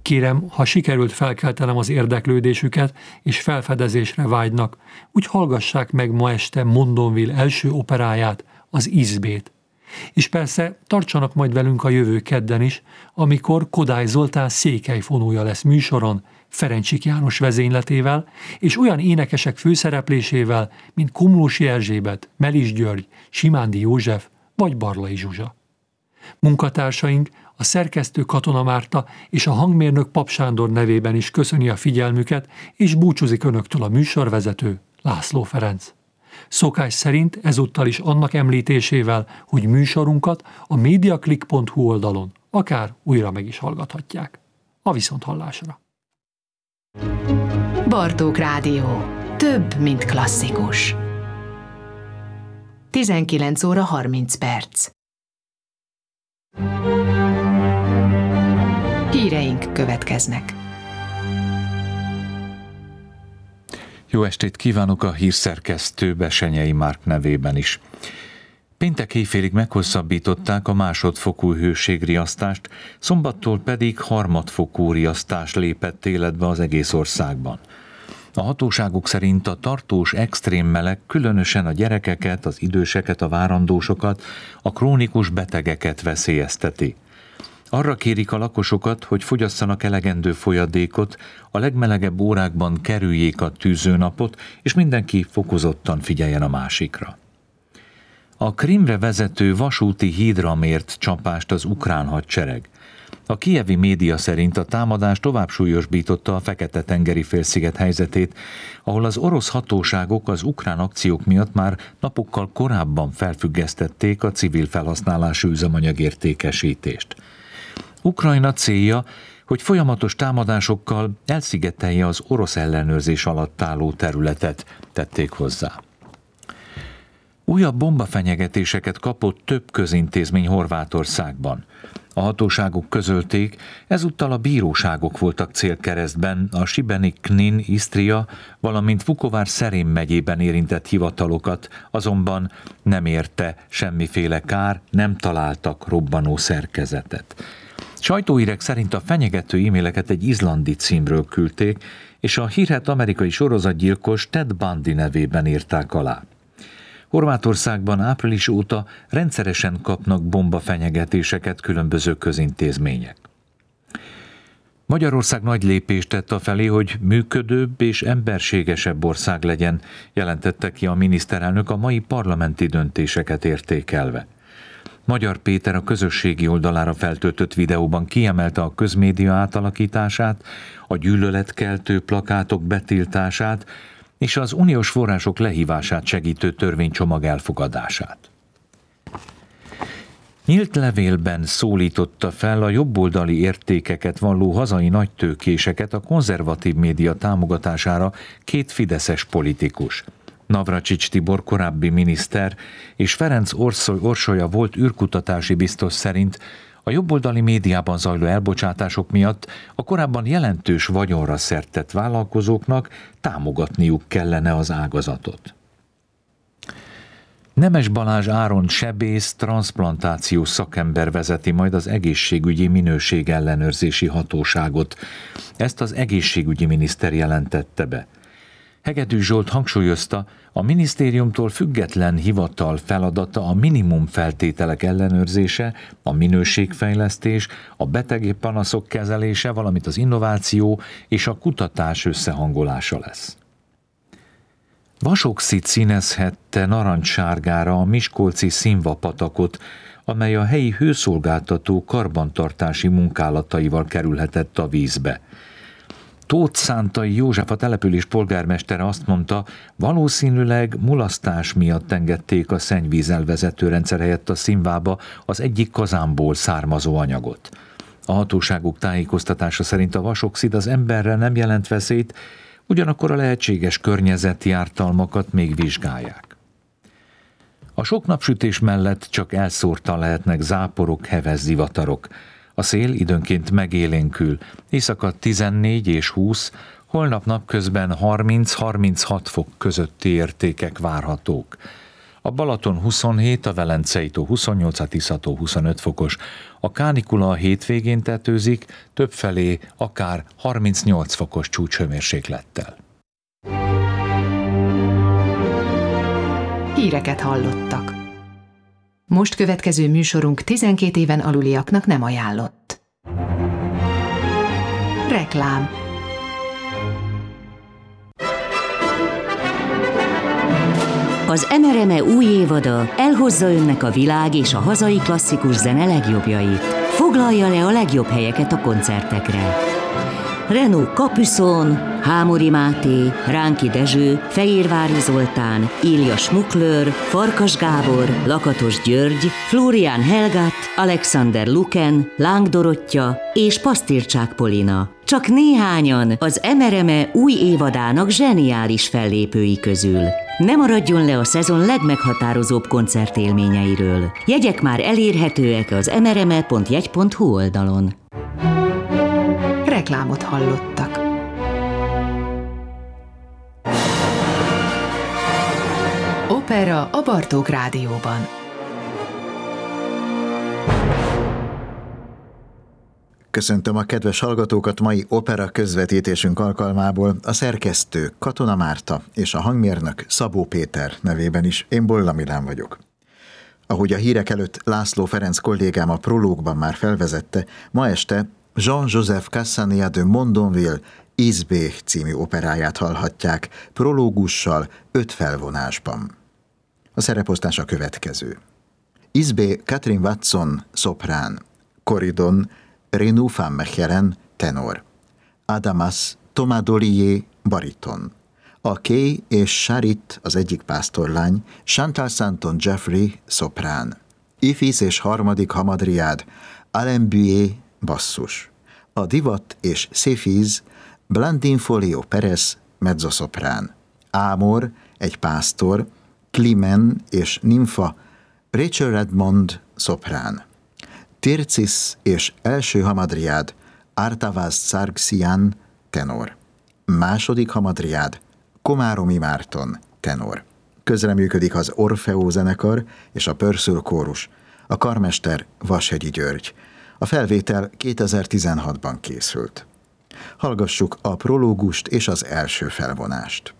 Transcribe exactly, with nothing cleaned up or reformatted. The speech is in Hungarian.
Kérem, ha sikerült felkeltenem az érdeklődésüket, és felfedezésre vágynak, úgy hallgassák meg ma este Mondonville első operáját, az Izbét. És persze tartsanak majd velünk a jövő kedden is, amikor Kodály Zoltán székelyfonója lesz műsoron, Ferencsik János vezényletével, és olyan énekesek főszereplésével, mint Komlósi Erzsébet, Melis György, Simándi József vagy Barlai Zsuzsa. Munkatársaink, a szerkesztő Katona Márta és a hangmérnök Pap Sándor nevében is köszöni a figyelmüket, és búcsúzik önöktől a műsorvezető, László Ferenc. Szokás szerint ezúttal is annak említésével, hogy műsorunkat a mediaclick pont hu oldalon akár újra meg is hallgathatják. A viszonthallásra! Bartók Rádió. Több, mint klasszikus. tizenkilenc óra harminc perc. Híreink következnek. Jó estét kívánok a hírszerkesztő Besenyei Márk nevében is. Péntek éjfélig meghosszabbították a másodfokú hőségriasztást, szombattól pedig harmadfokú riasztás lépett életbe az egész országban. A hatóságok szerint a tartós extrém meleg különösen a gyerekeket, az időseket, a várandósokat, a krónikus betegeket veszélyezteti. Arra kérik a lakosokat, hogy fogyasszanak elegendő folyadékot, a legmelegebb órákban kerüljék a tűzőnapot, és mindenki fokozottan figyeljen a másikra. A Krimre vezető vasúti hídra mért csapást az ukrán hadsereg. A kijevi média szerint a támadás tovább súlyosbította a Fekete-tengeri félsziget helyzetét, ahol az orosz hatóságok az ukrán akciók miatt már napokkal korábban felfüggesztették a civil felhasználású üzemanyagértékesítést. Ukrajna célja, hogy folyamatos támadásokkal elszigetelje az orosz ellenőrzés alatt álló területet, tették hozzá. Újabb bombafenyegetéseket kapott több közintézmény Horvátországban. A hatóságok közölték, ezúttal a bíróságok voltak célkeresztben, a Šibenik, Knin, Isztria, valamint Vukovár-Szerém megyében érintett hivatalokat, azonban nem érte semmiféle kár, nem találtak robbanó szerkezetet. Sajtóhírek szerint a fenyegető e-maileket egy izlandi címről küldték, és a hírhedt amerikai sorozatgyilkos Ted Bundy nevében írták alá. Horvátországban április óta rendszeresen kapnak bombafenyegetéseket különböző közintézmények. Magyarország nagy lépést tett afelé, hogy működőbb és emberségesebb ország legyen, jelentette ki a miniszterelnök a mai parlamenti döntéseket értékelve. Magyar Péter a közösségi oldalára feltöltött videóban kiemelte a közmédia átalakítását, a gyűlöletkeltő plakátok betiltását, és az uniós források lehívását segítő törvénycsomag elfogadását. Nyílt levélben szólította fel a jobboldali értékeket valló hazai nagytőkéseket a konzervatív média támogatására két fideszes politikus. Navracsics Tibor korábbi miniszter és Ferenc Orsolya volt űrkutatási biztos szerint a jobboldali médiában zajló elbocsátások miatt a korábban jelentős vagyonra szert tett vállalkozóknak támogatniuk kellene az ágazatot. Nemes Balázs Áron sebész, transzplantációs szakember vezeti majd az egészségügyi minőségellenőrzési hatóságot. Ezt az egészségügyi miniszter jelentette be. Hegedű Zsolt hangsúlyozta, a minisztériumtól független hivatal feladata a minimum feltételek ellenőrzése, a minőségfejlesztés, a betegi panaszok kezelése, valamint az innováció és a kutatás összehangolása lesz. Vasoxit színezhette narancssárgára a miskolci Színvapatakot, amely a helyi hőszolgáltató karbantartási munkálataival kerülhetett a vízbe. Tóth Szántai József, a település polgármestere azt mondta, valószínűleg mulasztás miatt engedték a szennyvíz elvezető rendszer helyett a színvába az egyik kazánból származó anyagot. A hatóságok tájékoztatása szerint a vasoxid az emberre nem jelent veszélyt, ugyanakkor a lehetséges környezeti ártalmakat még vizsgálják. A sok napsütés mellett csak elszórtan lehetnek záporok, heves zivatarok. A szél időnként megélénkül, éjszaka tizennégy és húsz, holnap napközben harminc-harminchat fok közötti értékek várhatók. A Balaton huszonhét, a Velencei tó huszonnyolc, a Tisza-tó huszonöt fokos. A kánikula a hétvégén tetőzik, többfelé akár harmincnyolc fokos csúcshőmérséklettel. Híreket hallottak. Most következő műsorunk tizenkét éven aluliaknak nem ajánlott. Reklám. Az em er em e új évada elhozza önnek a világ és a hazai klasszikus zene legjobbjait. Foglalja le a legjobb helyeket a koncertekre. Renaud Capuçon, Hámori Máté, Ránki Dezső, Fehérvári Zoltán, Ilja Smuklőr, Farkas Gábor, Lakatos György, Florian Helgát, Alexander Luken, Láng Dorottya és Pasztircsák Polina. Csak néhányan az em er em e új évadának zseniális fellépői közül. Ne maradjon le a szezon legmeghatározóbb koncertélményeiről. Jegyek már elérhetőek az em er em e pont jegy pont hu oldalon. Reklámot hallottak. Opera a Bartók Rádióban. Köszöntöm a kedves hallgatókat mai opera közvetítésünk alkalmából a szerkesztő Katona Márta és a hangmérnök Szabó Péter nevében is. Én Bolla Milán vagyok. Ahogy a hírek előtt László Ferenc kollégám a prológban már felvezette, ma este Jean-Joseph Cassania de Mondonville Isbée című operáját hallhatják, prológussal öt felvonásban. A szereposztás a következő. Isbée Katrin Watson, szoprán, Corydon Renaud van Mechelen, tenor, Adamas Thomas-Dollier, bariton, a Kay és Charit, az egyik pásztorlány, Chantal Santon Jeffrey, szoprán, Ifis és harmadik hamadriád, Alain Bué, basszus, a divat és Széfiz, Blandine Folio Perez, mezzoszoprán, Ámor, egy pásztor, Climen és Nympha, Rachel Redmond, szoprán, Tircis és első hamadriád, Artavaz Sargsyan, tenor, második hamadriád, Komáromi Márton, tenor. Közreműködik az Orfeó zenekar és a Pörsül kórus, a karmester Vashegyi György. A felvétel kétezer-tizenhatban készült. Hallgassuk a prológust és az első felvonást.